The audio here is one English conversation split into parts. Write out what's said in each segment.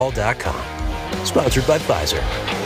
Sponsored by Pfizer.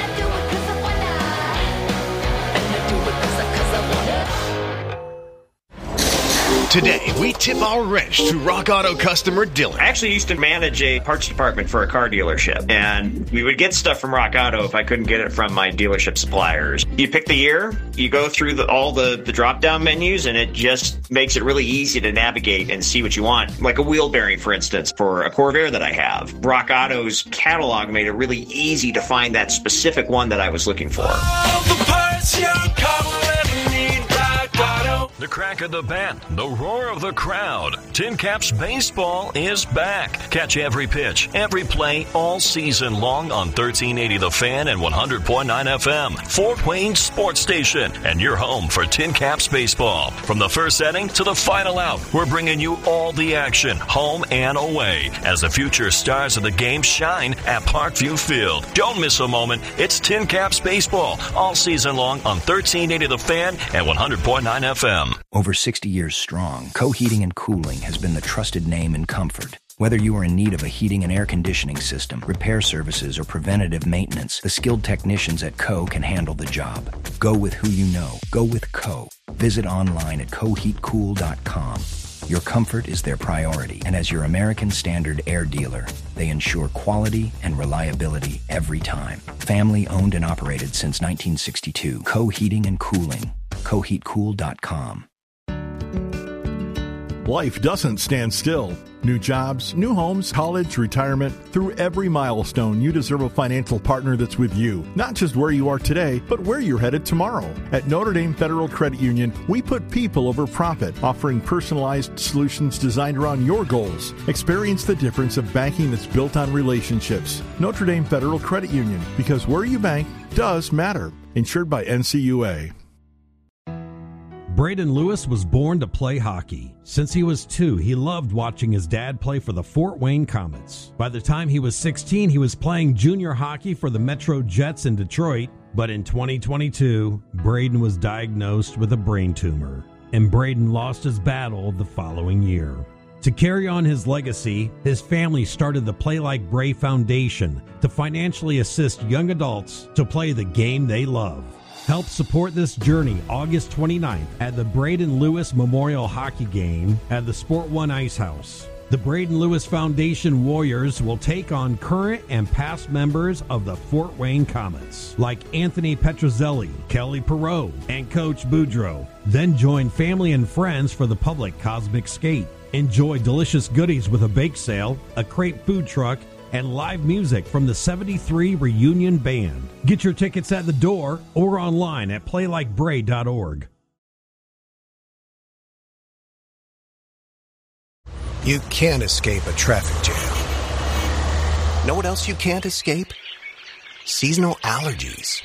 Today, we tip our wrench to Rock Auto customer Dylan. I actually used to manage a parts department for a car dealership, and we would get stuff from Rock Auto if I couldn't get it from my dealership suppliers. You pick the year, you go through all the drop-down menus, and it just makes it really easy to navigate and see what you want. Like a wheel bearing, for instance, for a Corvair that I have. Rock Auto's catalog made it really easy to find that specific one that I was looking for. All the parts your car will ever need, Rock Auto. The crack of the bat, the roar of the crowd. Tin Caps Baseball is back. Catch every pitch, every play, all season long on 1380 The Fan and 100.9 FM. Fort Wayne Sports Station, and your home for Tin Caps Baseball. From the first inning to the final out, we're bringing you all the action, home and away, as the future stars of the game shine at Parkview Field. Don't miss a moment. It's Tin Caps Baseball, all season long on 1380 The Fan and 100.9 FM. Over 60 years strong, Co Heating and Cooling has been the trusted name in comfort. Whether you are in need of a heating and air conditioning system, repair services, or preventative maintenance, the skilled technicians at Co can handle the job. Go with who you know. Go with Co. Visit online at coheatcool.com. Your comfort is their priority, and as your American Standard air dealer, they ensure quality and reliability every time. Family owned and operated since 1962. Co Heating and Cooling. coheatcool.com. Life doesn't stand still. New jobs, new homes, college, retirement. Through every milestone, you deserve a financial partner that's with you. Not just where you are today, but where you're headed tomorrow. At Notre Dame Federal Credit Union, we put people over profit, offering personalized solutions designed around your goals. Experience the difference of banking that's built on relationships. Notre Dame Federal Credit Union, because where you bank does matter. Insured by NCUA. Braden Lewis was born to play hockey. Since he was 2, he loved watching his dad play for the Fort Wayne Comets. By the time he was 16, he was playing junior hockey for the Metro Jets in Detroit. But in 2022, Braden was diagnosed with a brain tumor, and Braden lost his battle the following year. To carry on his legacy, his family started the Play Like Bray Foundation to financially assist young adults to play the game they love. Help support this journey August 29th at the Braden Lewis Memorial Hockey Game at the Sport One Ice House. The Braden Lewis Foundation Warriors will take on current and past members of the Fort Wayne Comets, like Anthony Petrozelli, Kelly Perot, and Coach Boudreau. Then join family and friends for the public Cosmic Skate. Enjoy delicious goodies with a bake sale, a crepe food truck, and live music from the 73 Reunion Band. Get your tickets at the door or online at playlikebray.org. You can't escape a traffic jam. Know what else you can't escape? Seasonal allergies.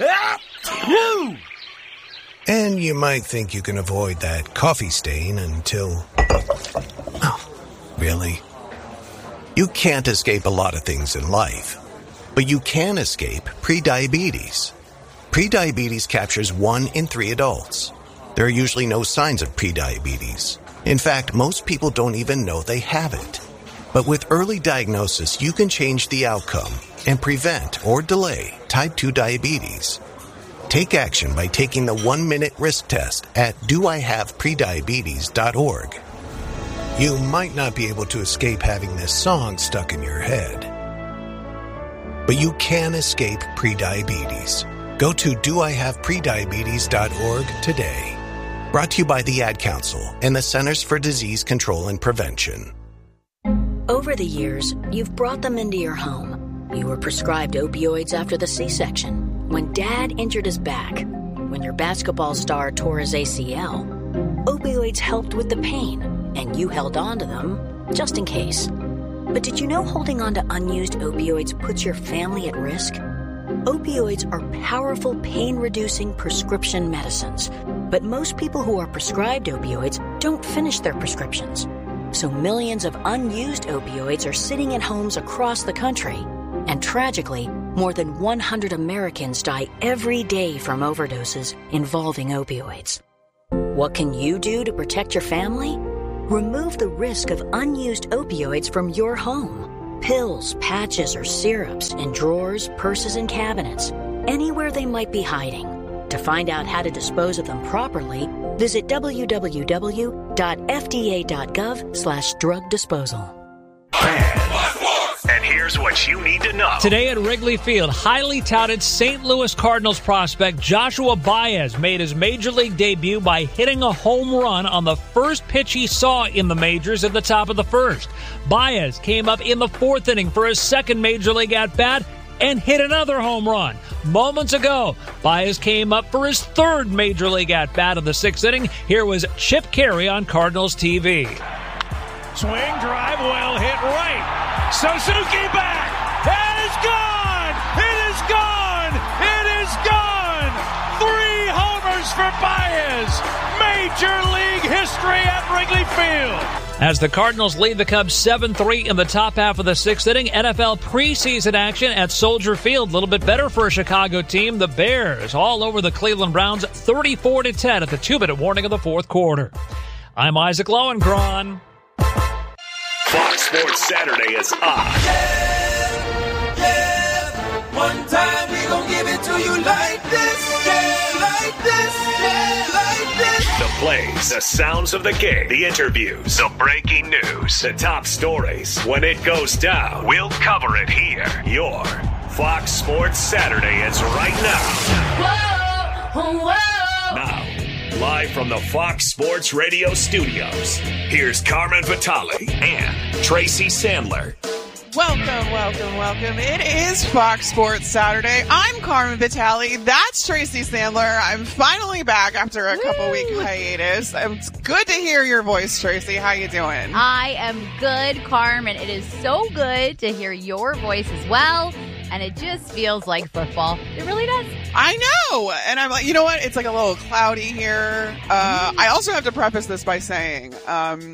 And you might think you can avoid that coffee stain until... Oh, really? You can't escape a lot of things in life, but you can escape prediabetes. Prediabetes captures 1 in 3 adults. There are usually no signs of prediabetes. In fact, most people don't even know they have it. But with early diagnosis, you can change the outcome and prevent or delay type 2 diabetes. Take action by taking the 1-minute risk test at doihaveprediabetes.org. You might not be able to escape having this song stuck in your head, but you can escape prediabetes. Go to doihaveprediabetes.org today. Brought to you by the Ad Council and the Centers for Disease Control and Prevention. Over the years, you've brought them into your home. You were prescribed opioids after the C-section, when Dad injured his back, when your basketball star tore his ACL. Opioids helped with the pain, and you held on to them just in case. But did you know holding on to unused opioids puts your family at risk? Opioids are powerful pain-reducing prescription medicines, but most people who are prescribed opioids don't finish their prescriptions. So millions of unused opioids are sitting in homes across the country. And tragically, more than 100 Americans die every day from overdoses involving opioids. What can you do to protect your family? Remove the risk of unused opioids from your home. Pills, patches, or syrups in drawers, purses, and cabinets, anywhere they might be hiding. To find out how to dispose of them properly, visit www.fda.gov/drug disposal. And here's what you need to know. Today at Wrigley Field, highly touted St. Louis Cardinals prospect Joshua Baez made his major league debut by hitting a home run on the first pitch he saw in the majors at the top of the first. Baez came up in the fourth inning for his second major league at-bat and hit another home run. Moments ago, Baez came up for his third major league at-bat of the sixth inning. Here was Chip Carey on Cardinals TV. Swing, drive, well hit right. Suzuki back. It is gone. It is gone. It is gone. 3 homers for Baez. Major league history at Wrigley Field. As the Cardinals lead the Cubs 7-3 in the top half of the sixth inning, NFL preseason action at Soldier Field. A little bit better for a Chicago team. The Bears all over the Cleveland Browns 34-10 at the 2-minute warning of the fourth quarter. I'm Isaac Lowenkron. Fox Sports Saturday is on. Yeah. One time we gon' give it to you like this. Yeah, like this. Yeah, like this. The plays, the sounds of the game, the interviews, the breaking news, the top stories. When it goes down, we'll cover it here. Your Fox Sports Saturday is right now. Whoa, whoa. Now, live from the Fox Sports Radio studios, here's Carmen Vitale and Tracy Sandler. Welcome. It is Fox Sports Saturday. I'm Carmen Vitale. That's Tracy Sandler. I'm finally back after a couple-week hiatus. It's good to hear your voice, Tracy. How you doing? I am good, Carmen. It is so good to hear your voice as well. And it just feels like football. It really does. I know. And I'm like, you know what? It's like a little cloudy here. I also have to preface this by saying, I'm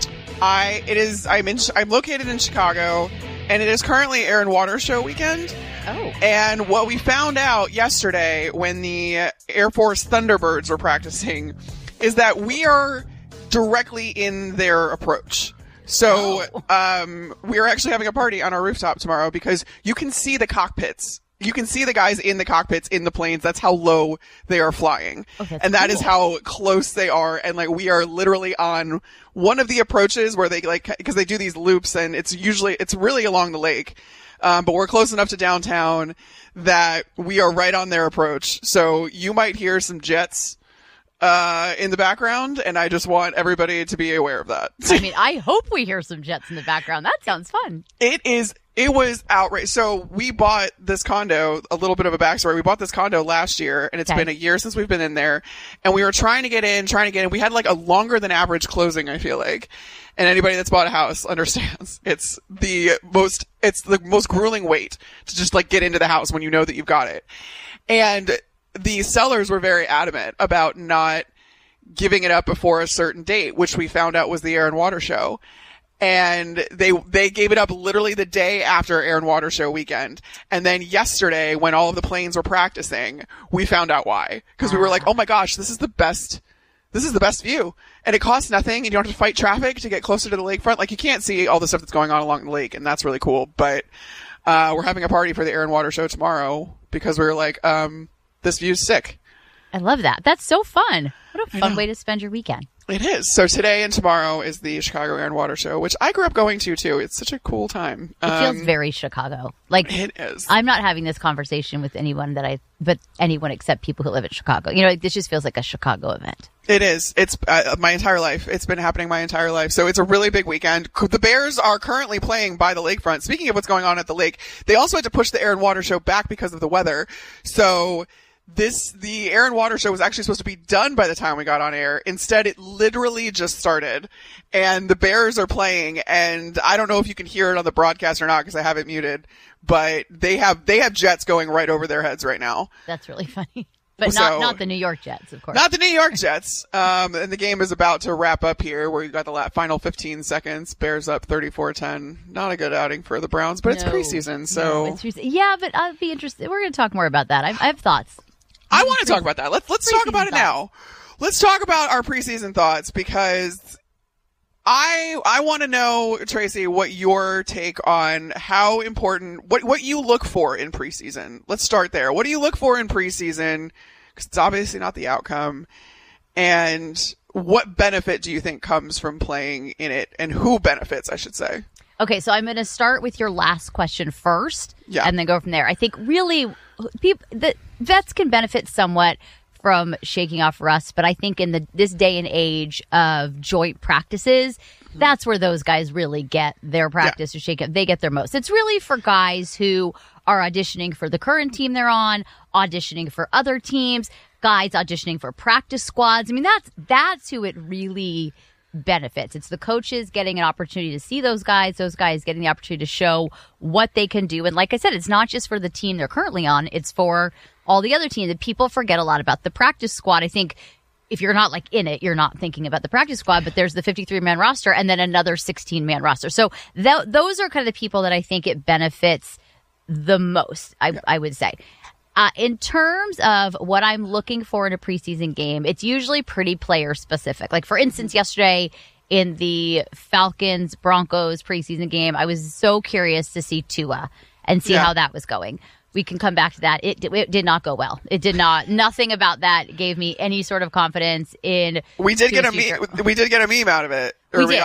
located in Chicago, and it is currently Air and Water Show weekend. Oh. And what we found out yesterday when the Air Force Thunderbirds were practicing is that we are directly in their approach. So, we're actually having a party on our rooftop tomorrow because you can see the cockpits. You can see the guys in the cockpits in the planes. That's how low they are flying. Oh, and that is how close they are. And like, we are literally on one of the approaches where they because they do these loops and it's really along the lake. But we're close enough to downtown that we are right on their approach. So you might hear some jets in the background, and I just want everybody to be aware of that. I mean, I hope we hear some jets in the background. That sounds fun. It was outrageous. So we bought this condo, a little bit of a backstory. We bought this condo last year, and it's been a year since we've been in there, and we were trying to get in. We had like a longer than average closing, I feel like. And anybody that's bought a house understands it's the most grueling wait to just like get into the house when you know that you've got it. And the sellers were very adamant about not giving it up before a certain date, which we found out was the Air and Water Show. And they gave it up literally the day after Air and Water Show weekend. And then yesterday, when all of the planes were practicing, we found out why. Because we were like, oh my gosh, this is the best view. And it costs nothing, and you don't have to fight traffic to get closer to the lakefront. Like, you can't see all the stuff that's going on along the lake, and that's really cool. But we're having a party for the Air and Water Show tomorrow because we were like, this view's sick. I love that. That's so fun. What a fun way to spend your weekend. It is. So today and tomorrow is the Chicago Air and Water Show, which I grew up going to, too. It's such a cool time. It feels very Chicago. Like, it is. I'm not having this conversation with anyone but anyone except people who live in Chicago. You know, like, this just feels like a Chicago event. It is. It's my entire life. It's been happening my entire life. So it's a really big weekend. The Bears are currently playing by the lakefront. Speaking of what's going on at the lake, they also had to push the Air and Water Show back because of the weather. So the Air and Water Show was actually supposed to be done by the time we got on air. Instead, it literally just started, and the Bears are playing, and I don't know if you can hear it on the broadcast or not because I have it muted, but they have jets going right over their heads right now. That's really funny. But not the New York Jets, of course. Not the New York Jets. And the game is about to wrap up here, where you got the final 15 seconds. Bears up 34-10. Not a good outing for the Browns, but it's preseason, so. No, it's yeah, but I'll be interested. We're going to talk more about that. I have thoughts. I want to talk about that. Let's talk about it now. Let's talk about our preseason thoughts because I want to know, Tracy, what your take on how important, what you look for in preseason. Let's start there. What do you look for in preseason? Because it's obviously not the outcome. And what benefit do you think comes from playing in it, and who benefits, I should say? Okay, so I'm going to start with your last question first, and then go from there. I think really the vets can benefit somewhat from shaking off rust, but I think in this day and age of joint practices, that's where those guys really get their practice to shake up. They get their most. It's really for guys who are auditioning for the current team they're on, auditioning for other teams, guys auditioning for practice squads. I mean, that's who it really benefits. It's the coaches getting an opportunity to see those guys getting the opportunity to show what they can do. And like I said, it's not just for the team they're currently on, it's for all the other teams. And people forget a lot about the practice squad. I think if you're not like in it, you're not thinking about the practice squad, but there's the 53-man roster and then another 16-man roster. So those are kind of the people that I think it benefits the most, I would say. In terms of what I'm looking for in a preseason game, it's usually pretty player specific. Like, for instance, yesterday in the Falcons-Broncos preseason game, I was so curious to see Tua and see how that was going. We can come back to that. It did not go well. It did not. Nothing about that gave me any sort of confidence in. We did get a meme out of it.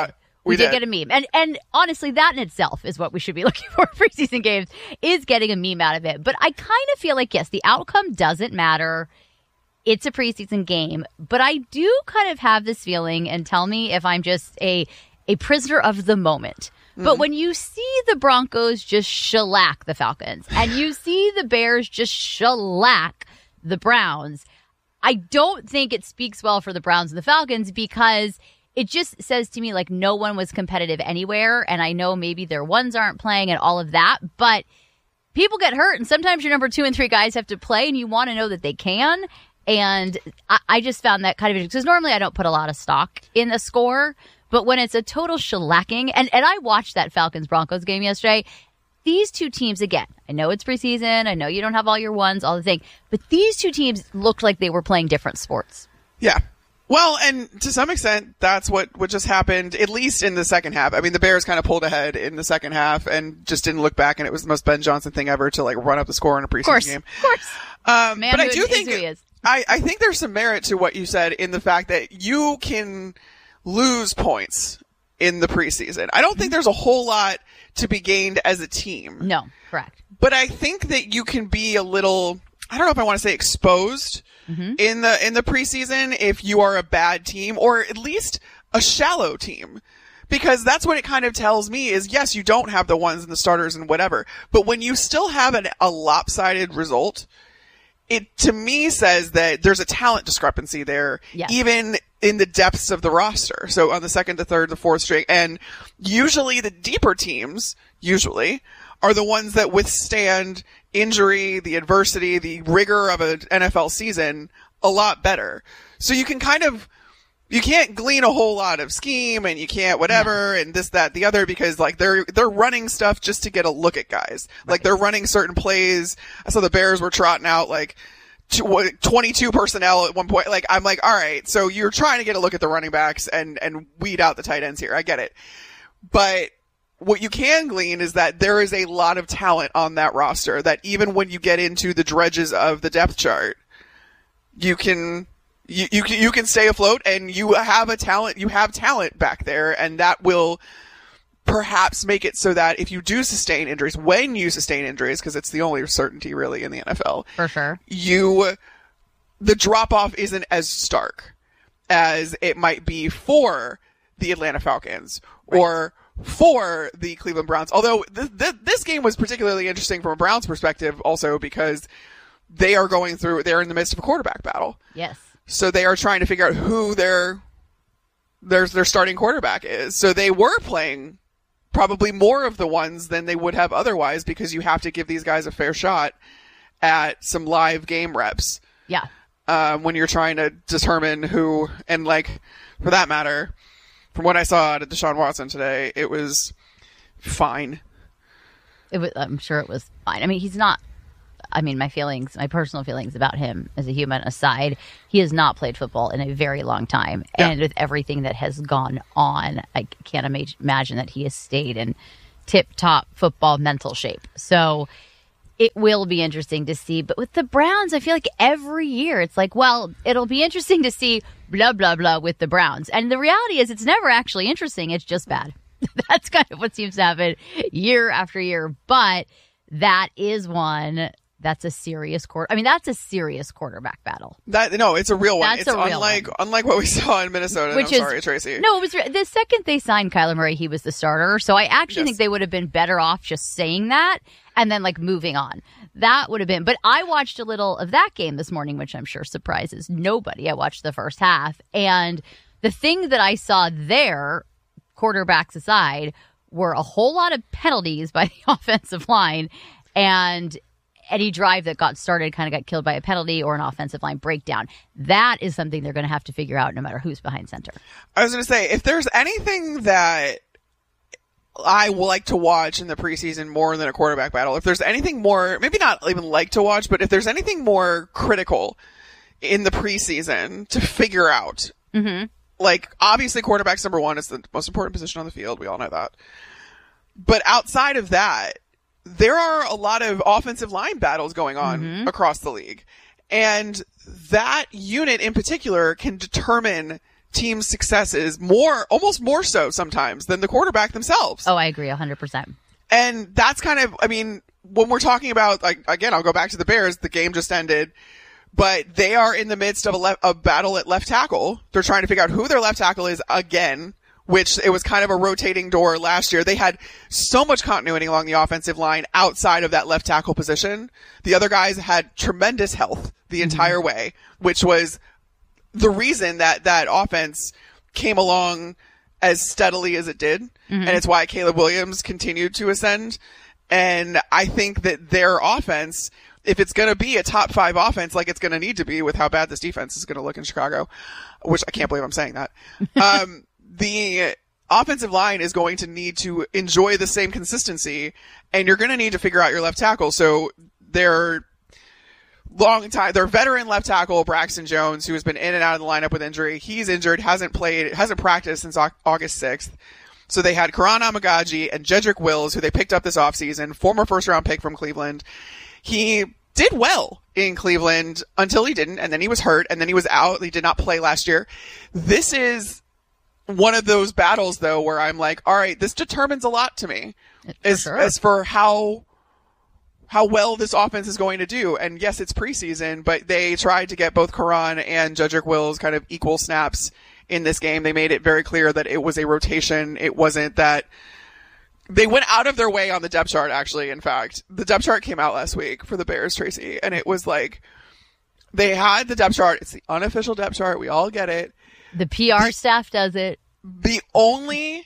We did get a meme. And honestly, that in itself is what we should be looking for in preseason games, is getting a meme out of it. But I kind of feel like, yes, the outcome doesn't matter. It's a preseason game. But I do kind of have this feeling, and tell me if I'm just a prisoner of the moment. But when you see the Broncos just shellac the Falcons, and you see the Bears just shellac the Browns, I don't think it speaks well for the Browns and the Falcons, because it just says to me like no one was competitive anywhere. And I know maybe their ones aren't playing and all of that, but people get hurt. And sometimes your number 2 and 3 guys have to play, and you want to know that they can. And I just found that kind of, because normally I don't put a lot of stock in the score, but when it's a total shellacking, and I watched that Falcons-Broncos game yesterday, these two teams, again, I know it's preseason, I know you don't have all your ones, all the thing, but these two teams looked like they were playing different sports. Yeah. Well, and to some extent, that's what just happened, at least in the second half. I mean, the Bears kind of pulled ahead in the second half and just didn't look back, and it was the most Ben Johnson thing ever to like run up the score in a preseason game. Of course. But I do think I think there's some merit to what you said in the fact that you can lose points in the preseason. I don't think there's a whole lot to be gained as a team. No, correct. But I think that you can be a little, I don't know if I want to say exposed in the preseason if you are a bad team, or at least a shallow team. Because that's what it kind of tells me is, yes, you don't have the ones and the starters and whatever, but when you still have a lopsided result, it to me says that there's a talent discrepancy there, even in the depths of the roster. So on the second, the third, the fourth string, and usually the deeper teams are the ones that withstand injury, the adversity, the rigor of an NFL season a lot better. So you can you can't glean a whole lot of scheme, and you can't whatever and this, that, the other, because like they're running stuff just to get a look at guys. Right. Like they're running certain plays. I saw the Bears were trotting out like 22 personnel at one point. Like I'm like, all right, so you're trying to get a look at the running backs and weed out the tight ends here. I get it. But what you can glean is that there is a lot of talent on that roster that even when you get into the dredges of the depth chart, you can stay afloat, and you have talent back there, and that will perhaps make it so that if you do sustain injuries, when you sustain injuries, because it's the only certainty really in the NFL. For sure. The drop off isn't as stark as it might be for the Atlanta Falcons or for the Cleveland Browns. Although this game was particularly interesting from a Browns perspective also because they're in the midst of a quarterback battle. Yes. So they are trying to figure out who their starting quarterback is. So they were playing probably more of the ones than they would have otherwise, because you have to give these guys a fair shot at some live game reps. Yeah. When you're trying to determine who, and like, for that matter, from what I saw out of Deshaun Watson today, it was fine. I'm sure it was fine. I mean, he's not I mean, my personal feelings about him as a human aside, he has not played football in a very long time. Yeah. And with everything that has gone on, I can't imagine that he has stayed in tip-top football mental shape. So it will be interesting to see. But with the Browns, I feel like every year it's like, well, it'll be interesting to see blah, blah, blah with the Browns. And the reality is it's never actually interesting. It's just bad. That's kind of what seems to happen year after year. But that is one that's a serious that's a serious quarterback battle. It's a real one. That's it's unlike what we saw in Minnesota. Sorry, Tracy. No, it was the second they signed Kyler Murray, he was the starter. So I actually think they would have been better off just saying that and then moving on. That would have been. But I watched a little of that game this morning, which I'm sure surprises nobody. I watched the first half, and the thing that I saw there, quarterbacks aside, were a whole lot of penalties by the offensive line, and any drive that got started kind of got killed by a penalty or an offensive line breakdown. That is something they're going to have to figure out no matter who's behind center. I was going to say, if there's anything that I like to watch in the preseason more than a quarterback battle, if there's anything more, maybe not even like to watch, but if there's anything more critical in the preseason to figure out, obviously quarterback's number one is the most important position on the field. We all know that. But outside of that, there are a lot of offensive line battles going on across the league. And that unit in particular can determine team successes almost more so sometimes than the quarterback themselves. Oh, I agree 100%. And that's kind of, when we're talking about, again, I'll go back to the Bears, the game just ended, but they are in the midst of a battle at left tackle. They're trying to figure out who their left tackle is again, which it was kind of a rotating door last year. They had so much continuity along the offensive line outside of that left tackle position. The other guys had tremendous health the entire way, which was the reason that offense came along as steadily as it did. And it's why Caleb Williams continued to ascend. And I think that their offense, if it's going to be a top 5 offense like it's going to need to be with how bad this defense is going to look in Chicago, which I can't believe I'm saying that, the offensive line is going to need to enjoy the same consistency, and you're going to need to figure out your left tackle. So their veteran left tackle, Braxton Jones, who has been in and out of the lineup with injury, he's injured, hasn't practiced since August 6th. So they had Karan Amagaji and Jedrick Wills, who they picked up this offseason, former first-round pick from Cleveland. He did well in Cleveland until he didn't, and then he was hurt, and then he was out. He did not play last year. This is one of those battles, though, where I'm like, all right, this determines a lot to me as for how well this offense is going to do. And yes, it's preseason, but they tried to get both Karan and Jedrick Wills kind of equal snaps in this game. They made it very clear that it was a rotation. It wasn't that they went out of their way on the depth chart, actually. In fact, the depth chart came out last week for the Bears, Tracy, and it was like they had the depth chart. It's the unofficial depth chart. We all get it. The PR staff does it. The only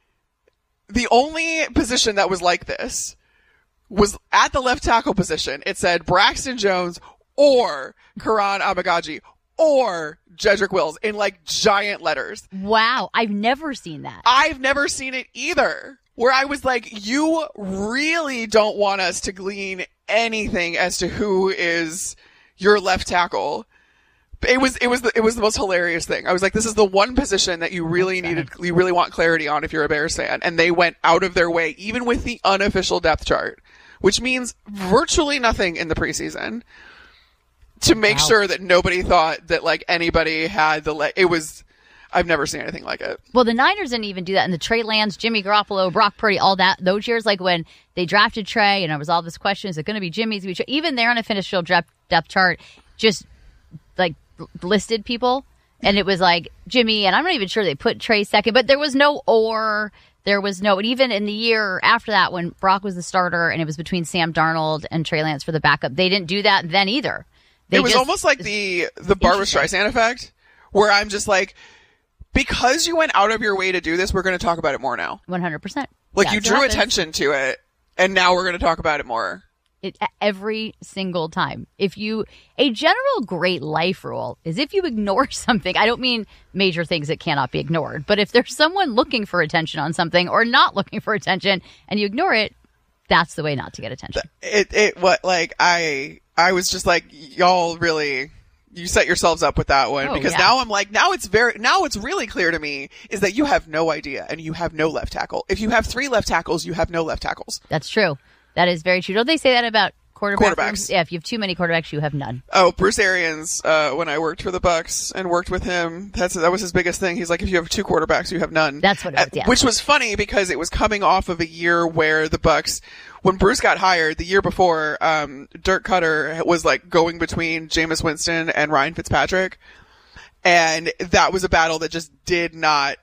position that was like this was at the left tackle position. It said Braxton Jones or Karan Amagaji or Jedrick Wills in giant letters. Wow. I've never seen that. I've never seen it either. Where I was like, you really don't want us to glean anything as to who is your left tackle. It was the most hilarious thing. I was like, this is the one position that you really want clarity on if you're a Bears fan. And they went out of their way, even with the unofficial depth chart, which means virtually nothing in the preseason, to make sure that nobody thought that anybody had I've never seen anything like it. Well, the Niners didn't even do that. And the Trey Lance, Jimmy Garoppolo, Brock Purdy, all that, those years, when they drafted Trey and there was all this question, is it going to be Jimmy's? Even their unofficial depth chart just listed people, and it was Jimmy, and I'm not even sure they put Trey second, but there was no and even in the year after that when Brock was the starter and it was between Sam Darnold and Trey Lance for the backup, they didn't do that then either. It was almost like the Barbra Streisand effect, where I'm just like, because you went out of your way to do this, we're going to talk about it more now. 100%. You drew attention to it, and now we're going to talk about it more. Every single time. A general great life rule is if you ignore something, I don't mean major things that cannot be ignored, but if there's someone looking for attention on something or not looking for attention and you ignore it, That's the way not to get attention. I was just like, y'all really, you set yourselves up with that one because now I'm like, now it's really clear to me is that you have no idea and you have no left tackle. If you have 3 left tackles, you have no left tackles. That's true. That is very true. Don't they say that about quarterbacks? Yeah, if you have too many quarterbacks, you have none. Oh, Bruce Arians, when I worked for the Bucs and worked with him, that was his biggest thing. He's like, if you have 2 quarterbacks, you have none. That's what it was, yeah. Which was funny because it was coming off of a year where the Bucs, when Bruce got hired the year before, Dirk Cutter was like going between Jameis Winston and Ryan Fitzpatrick. And that was a battle that just did not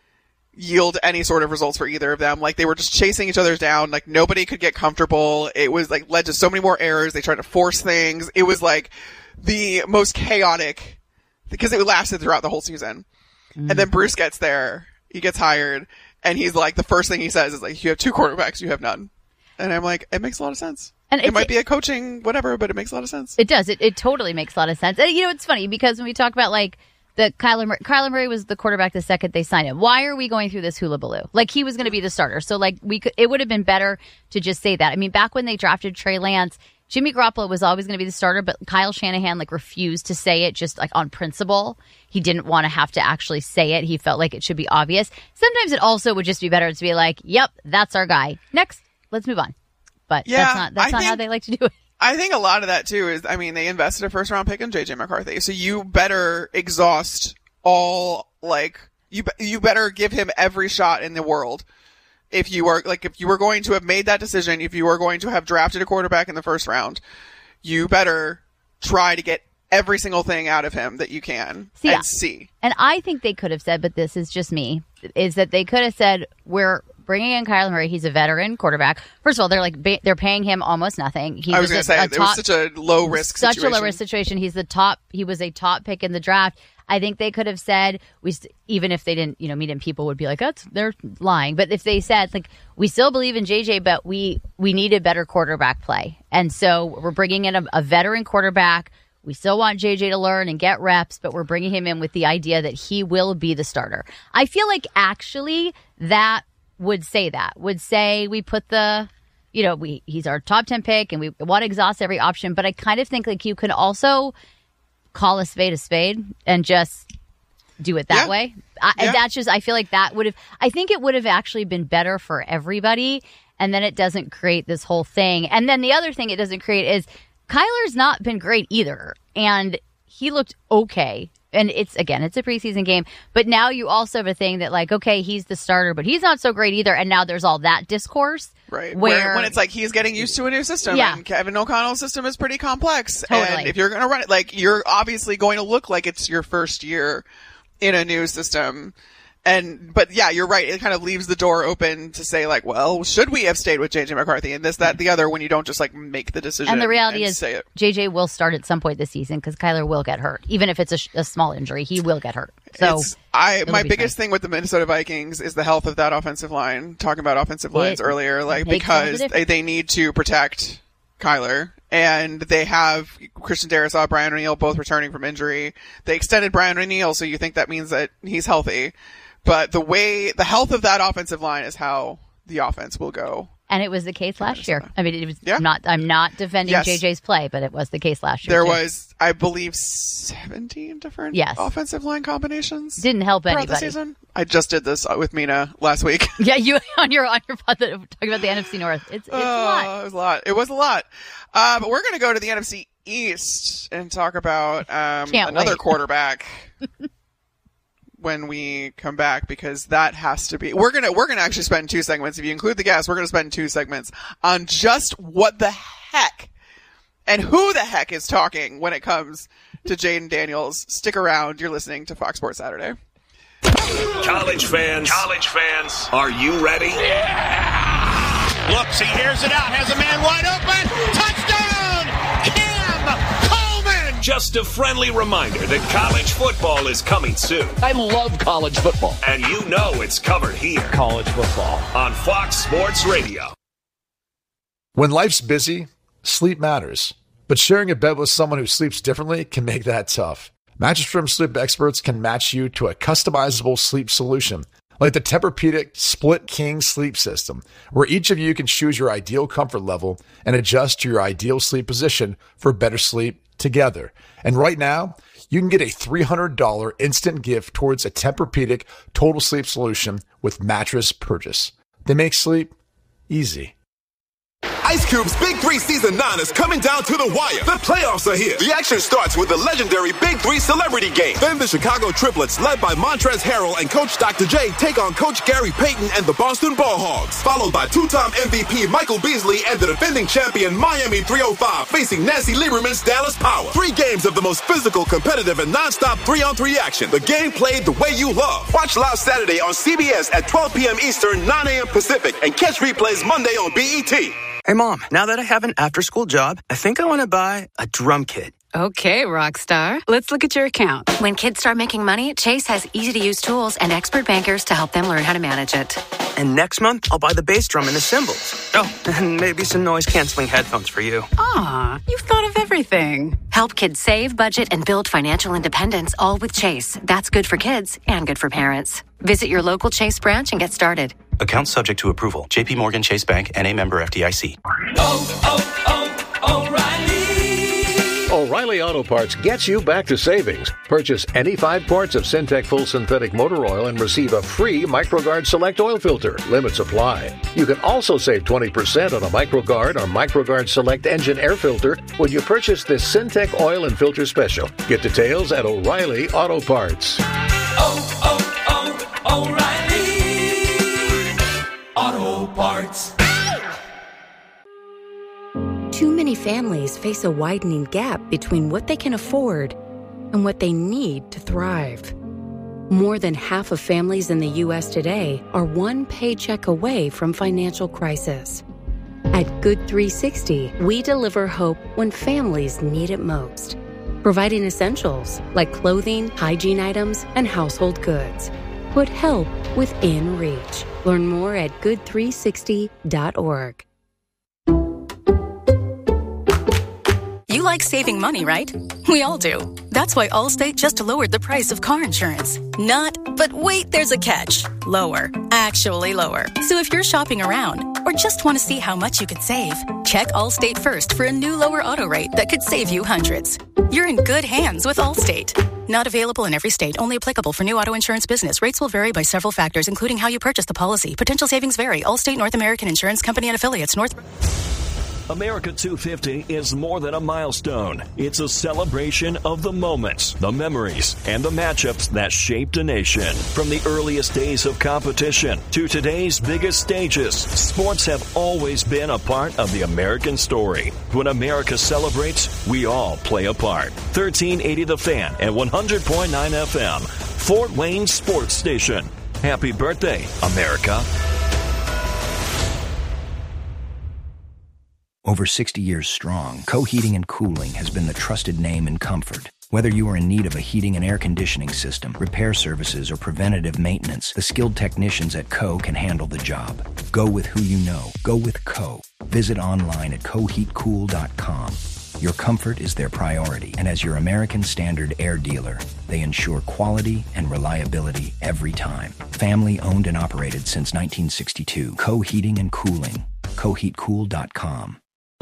yield any sort of results for either of them. Like, they were just chasing each other down. Like, nobody could get comfortable. It was like led to so many more errors. They tried to force things. It was like the most chaotic because it lasted throughout the whole season. And then Bruce gets there, he gets hired, and he's like, the first thing he says is like, you have 2 quarterbacks, you have none. And I'm like, it makes a lot of sense. And it might be a coaching whatever, but it makes a lot of sense. It does. It totally makes a lot of sense. And, it's funny because when we talk about like Kyler Murray was the quarterback the second they signed him. Why are we going through this hullabaloo? Like, he was going to be the starter. So like it would have been better to just say that. I mean, back when they drafted Trey Lance, Jimmy Garoppolo was always going to be the starter, but Kyle Shanahan like refused to say it just like on principle. He didn't want to have to actually say it. He felt like it should be obvious. Sometimes it also would just be better to be like, yep, that's our guy. Next, let's move on. But that's not how they like to do it. I think a lot of that too is, I mean, they invested a first round pick in JJ McCarthy. So you better exhaust all, like, you better give him every shot in the world. If you were going to have made that decision, if you were going to have drafted a quarterback in the first round, you better try to get every single thing out of him that you can see. And I think they could have said, but this is just me, is that they could have said, we're bringing in Kyler Murray. He's a veteran quarterback. First of all, they're paying him almost nothing. I was going to say, it was such a low risk situation. Such a low risk situation. He was a top pick in the draft. I think they could have said, even if they didn't, meet him, people would be like, they're lying. But if they said, like, we still believe in JJ, but we need a better quarterback play. And so we're bringing in a veteran quarterback. We still want JJ to learn and get reps, but we're bringing him in with the idea that he will be the starter. I feel like actually that would say we put he's our top 10 pick and we want to exhaust every option. But I kind of think like you can also call a spade and just do it that way. And that's just, I feel like I think it would have actually been better for everybody. And then it doesn't create this whole thing. And then the other thing it doesn't create is Kyler's not been great either. And he looked okay. And it's a preseason game. But now you also have a thing that like, okay, he's the starter, but he's not so great either. And now there's all that discourse. Right. Where when it's like he's getting used to a new system. Yeah. And Kevin O'Connell's system is pretty complex. Totally. And if you're going to run it, like, you're obviously going to look like it's your first year in a new system. But yeah, you're right. It kind of leaves the door open to say like, well, should we have stayed with JJ McCarthy and this, that, the other, when you don't just like make the decision. And the reality is JJ will start at some point this season because Kyler will get hurt. Even if it's a small injury, he will get hurt. So my biggest thing with the Minnesota Vikings is the health of that offensive line. Talking about offensive lines earlier, because they need to protect Kyler. And they have Christian Darrisaw, Brian O'Neill both returning from injury. They extended Brian O'Neill, so you think that means that he's healthy. But the health of that offensive line is how the offense will go. And it was the case last year. I mean, it was I'm not defending JJ's play, but it was the case last year. There was, I believe, 17 different offensive line combinations. Didn't help anybody. The season. I just did this with Mina last week. Yeah, you on your pod talking about the NFC North. It's a lot. It was a lot. But we're going to go to the NFC East and talk about another quarterback. When we come back, because that has to be, we're gonna actually spend 2 segments. If you include the guests, we're gonna spend 2 segments on just what the heck and who the heck is talking when it comes to Jayden Daniels. Stick around. You're listening to Fox Sports Saturday. College fans, are you ready? Yeah! Looks, he hears it out, has a man wide open. Touchdown! Cam Coleman! Just a friendly reminder that college football is coming soon. I love college football. And you know it's covered here. College football. On Fox Sports Radio. When life's busy, sleep matters. But sharing a bed with someone who sleeps differently can make that tough. Mattress Firm sleep experts can match you to a customizable sleep solution like the Tempur-Pedic Split King Sleep System, where each of you can choose your ideal comfort level and adjust to your ideal sleep position for better sleep together. And right now, you can get a $300 instant gift towards a Tempur-Pedic Total Sleep Solution with mattress purchase. They make sleep easy. Ice Cube's Big 3 Season 9 is coming down to the wire. The playoffs are here. The action starts with the legendary Big 3 Celebrity Game. Then the Chicago Triplets, led by Montrezl Harrell and Coach Dr. J, take on Coach Gary Payton and the Boston Ball Hogs. Followed by two-time MVP Michael Beasley and the defending champion Miami 305 facing Nancy Lieberman's Dallas Power. 3 games of the most physical, competitive, and non-stop 3-on-3 action. The game played the way you love. Watch live Saturday on CBS at 12 p.m. Eastern, 9 a.m. Pacific, and catch replays Monday on BET. Hey, Mom, now that I have an after-school job, I think I want to buy a drum kit. Okay, Rockstar. Let's look at your account. When kids start making money, Chase has easy-to-use tools and expert bankers to help them learn how to manage it. And next month, I'll buy the bass drum and the cymbals. Oh, and maybe some noise-canceling headphones for you. Aw, you've thought of everything. Help kids save, budget, and build financial independence, all with Chase. That's good for kids and good for parents. Visit your local Chase branch and get started. Account subject to approval. J.P. Morgan Chase Bank, N.A. member FDIC. O'Reilly Auto Parts gets you back to savings. Purchase any 5 quarts of Syntec Full Synthetic Motor Oil and receive a free MicroGuard Select Oil Filter. Limits apply. You can also save 20% on a MicroGuard or MicroGuard Select Engine Air Filter when you purchase this Syntec Oil and Filter Special. Get details at O'Reilly Auto Parts. O'Reilly Auto Parts. Too many families face a widening gap between what they can afford and what they need to thrive. More than half of families in the U.S. today are one paycheck away from financial crisis. At Good 360, we deliver hope when families need it most, providing essentials like clothing, hygiene items, and household goods. Put help within reach. Learn more at good360.org. You like saving money, right? We all do. That's why Allstate just lowered the price of car insurance. Not, but wait, there's a catch. Lower. Actually lower. So if you're shopping around or just want to see how much you could save, check Allstate first for a new lower auto rate that could save you hundreds. You're in good hands with Allstate. Not available in every state. Only applicable for new auto insurance business. Rates will vary by several factors, including how you purchase the policy. Potential savings vary. Allstate North American Insurance Company and affiliates. America 250 is more than a milestone. It's a celebration of the moments, the memories, and the matchups that shaped a nation. From the earliest days of competition to today's biggest stages, sports have always been a part of the American story. When America celebrates, we all play a part. 1380 The Fan and 100.9 FM, Fort Wayne Sports Station. Happy birthday, America. Over 60 years strong, Co-Heating and Cooling has been the trusted name in comfort. Whether you are in need of a heating and air conditioning system, repair services, or preventative maintenance, the skilled technicians at Co can handle the job. Go with who you know. Go with Co. Visit online at coheatcool.com. Your comfort is their priority, and as your American Standard Air dealer, they ensure quality and reliability every time. Family owned and operated since 1962. Co-Heating and Cooling. coheatcool.com.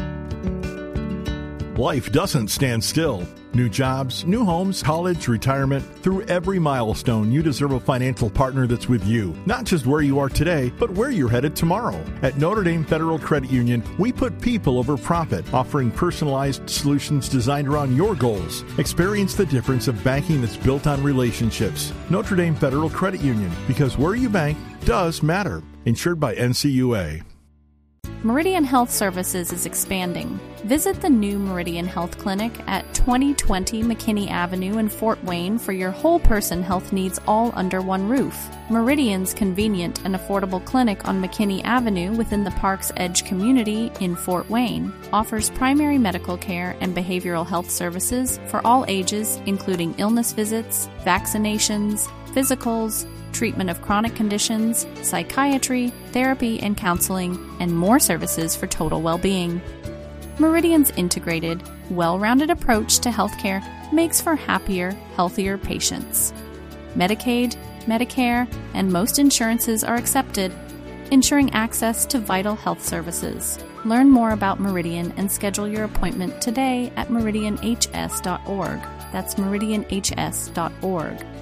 Life doesn't stand still. New jobs, new homes, college, retirement. Through every milestone, you deserve a financial partner that's with you. Not just where you are today, but where you're headed tomorrow. At Notre Dame Federal Credit Union, we put people over profit, offering personalized solutions designed around your goals. Experience the difference of banking that's built on relationships. Notre Dame Federal Credit Union, because where you bank does matter. Insured by NCUA. Meridian Health Services is expanding. Visit the new Meridian Health Clinic at 2020 McKinney Avenue in Fort Wayne for your whole person health needs all under one roof. Meridian's convenient and affordable clinic on McKinney Avenue within the Park's Edge community in Fort Wayne offers primary medical care and behavioral health services for all ages, including illness visits, vaccinations, physicals, treatment of chronic conditions, psychiatry, therapy and counseling, and more services for total well-being. Meridian's integrated, well-rounded approach to healthcare makes for happier, healthier patients. Medicaid, Medicare, and most insurances are accepted, ensuring access to vital health services. Learn more about Meridian and schedule your appointment today at meridianhs.org. That's meridianhs.org.